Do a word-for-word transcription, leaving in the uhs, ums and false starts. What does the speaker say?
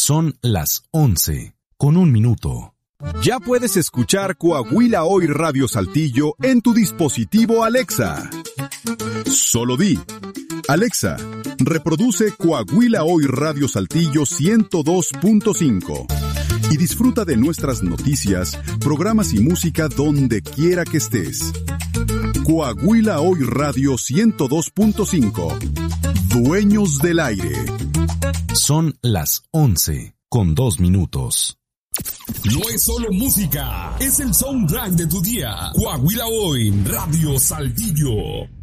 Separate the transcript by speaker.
Speaker 1: Son las once, con un minuto.
Speaker 2: Ya puedes escuchar Coahuila Hoy Radio Saltillo en tu dispositivo Alexa. Solo di: Alexa, reproduce Coahuila Hoy Radio Saltillo ciento dos punto cinco y disfruta de nuestras noticias, programas y música donde quiera que estés. Coahuila Hoy Radio ciento dos punto cinco. Dueños del aire.
Speaker 1: Son las once, con dos minutos.
Speaker 3: No es solo música, es el soundtrack de tu día. Coahuila Hoy Radio Saltillo.